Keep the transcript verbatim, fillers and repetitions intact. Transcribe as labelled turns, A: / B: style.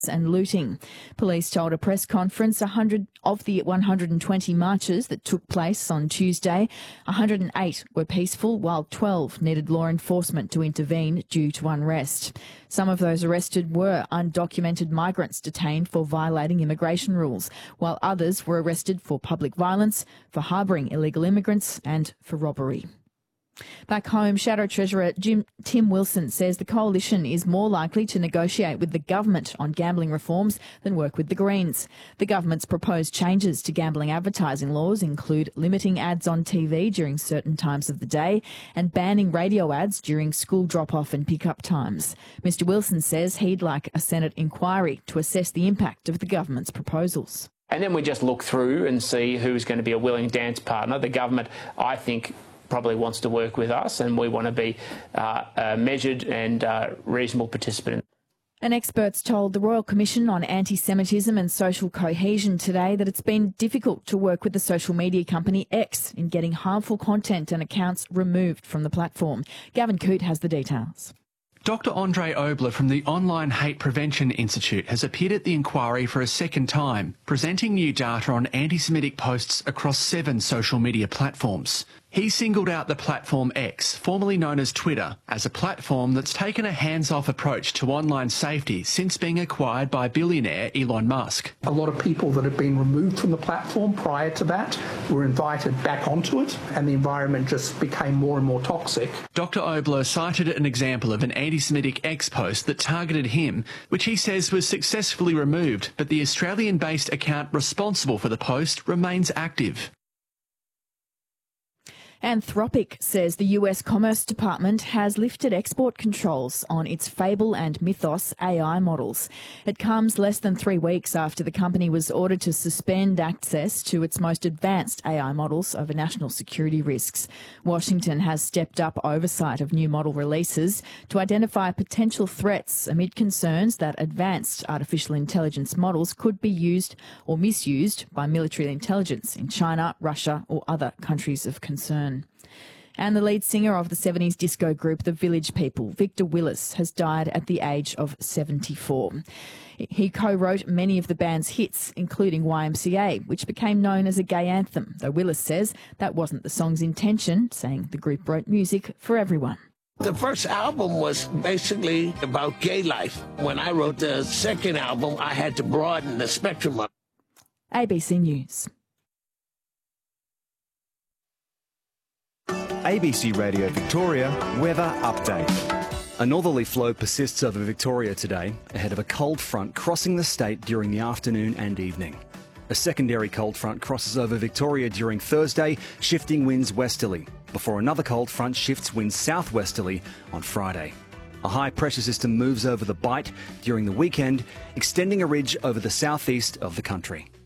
A: and looting. Police told a press conference one hundred of the one hundred twenty marches that took place on Tuesday, one hundred eight were peaceful, while twelve needed law enforcement to intervene due to unrest. Some of those arrested were undocumented migrants detained for violating immigration rules, while others were arrested for public violence, for harbouring illegal immigrants and for robbery. Back home, Shadow Treasurer Jim, Tim Wilson says the coalition is more likely to negotiate with the government on gambling reforms than work with the Greens. The government's proposed changes to gambling advertising laws include limiting ads on T V during certain times of the day and banning radio ads during school drop-off and pick-up times. Mr Wilson says he'd like a Senate inquiry to assess the impact of the government's proposals.
B: And then we just look through and see who's going to be a willing dance partner. The government, I think, probably wants to work with us, and we want to be uh, a measured and uh, reasonable participant.
A: And experts told the Royal Commission on Anti-Semitism and Social Cohesion today that it's been difficult to work with the social media company X in getting harmful content and accounts removed from the platform. Gavin Coote has the details.
C: Doctor Andre Obler from the Online Hate Prevention Institute has appeared at the inquiry for a second time, presenting new data on anti-Semitic posts across seven social media platforms. He singled out the platform X, formerly known as Twitter, as a platform that's taken a hands-off approach to online safety since being acquired by billionaire Elon Musk.
D: A lot of people that had been removed from the platform prior to that were invited back onto it, and the environment just became more and more toxic.
C: Doctor Obler cited an example of an anti-Semitic X post that targeted him, which he says was successfully removed, but the Australian-based account responsible for the post remains active.
A: Anthropic says the U S Commerce Department has lifted export controls on its Fable and Mythos A I models. It comes less than three weeks after the company was ordered to suspend access to its most advanced A I models over national security risks. Washington has stepped up oversight of new model releases to identify potential threats amid concerns that advanced artificial intelligence models could be used or misused by military intelligence in China, Russia or other countries of concern. And the lead singer of the seventies disco group The Village People, Victor Willis, has died at the age of seventy-four. He co-wrote many of the band's hits, including Y M C A, which became known as a gay anthem, though Willis says that wasn't the song's intention, saying the group wrote music for everyone.
E: The first album was basically about gay life. When I wrote the second album, I had to broaden the spectrum of
A: A B C News.
F: A B C Radio Victoria weather update. A northerly flow persists over Victoria today ahead of a cold front crossing the state during the afternoon and evening. A secondary cold front crosses over Victoria during Thursday, shifting winds westerly, before another cold front shifts winds southwesterly on Friday. A high pressure system moves over the Bight during the weekend, extending a ridge over the southeast of the country.